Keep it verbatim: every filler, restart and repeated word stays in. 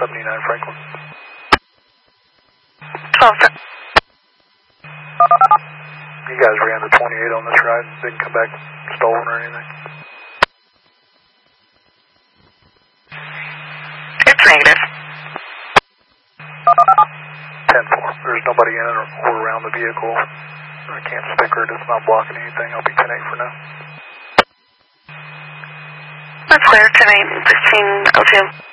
seventy-nine Franklin. twelve. You guys ran the twenty-eight on this ride, didn't come back stolen or anything? It's negative. ten four. There's nobody in it or, or around the vehicle. I can't sticker it. It's not blocking anything. I'll be ten eight for now. That's clear. ten eight, sixteen oh two.